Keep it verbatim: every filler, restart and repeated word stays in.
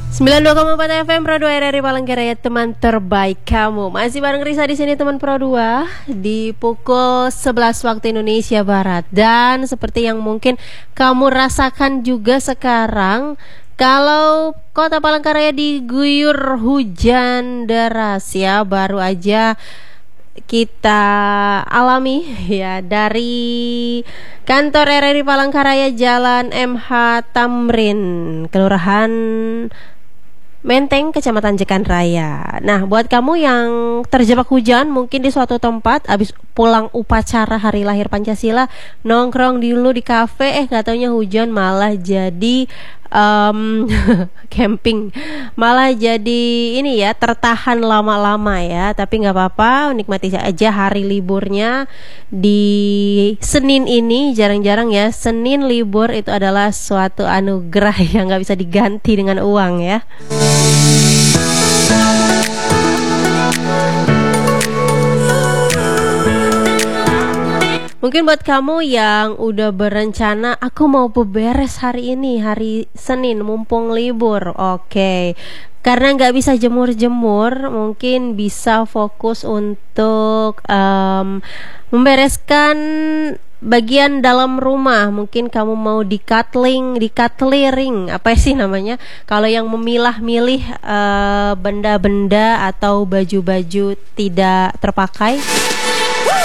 sembilan puluh dua koma empat F M Pro dua R R I Palangkaraya, teman terbaik kamu. Masih bareng Risa di sini, teman Pro dua, di pukul sebelas waktu Indonesia Barat. Dan seperti yang mungkin kamu rasakan juga sekarang, kalau kota Palangkaraya diguyur hujan deras ya, baru aja kita alami ya dari kantor R R I Palangkaraya, Jalan M H Tamrin, Kelurahan Menteng, Kecamatan Jekan Raya. Nah, buat kamu yang terjebak hujan mungkin di suatu tempat habis pulang upacara hari lahir Pancasila, nongkrong dulu di kafe, eh gak taunya hujan, malah jadi um, camping, malah jadi ini ya, tertahan lama-lama ya. Tapi nggak apa-apa, nikmati aja hari liburnya di Senin ini. Jarang-jarang ya Senin libur, itu adalah suatu anugerah yang nggak bisa diganti dengan uang ya. Mungkin buat kamu yang udah berencana, aku mau beberes hari ini, hari Senin, mumpung libur. Oke, karena nggak bisa jemur-jemur, mungkin bisa fokus untuk um, membereskan bagian dalam rumah. Mungkin kamu mau di cutling, di cutlery, apa sih namanya? Kalau yang memilah-milih uh, benda-benda atau baju-baju tidak terpakai.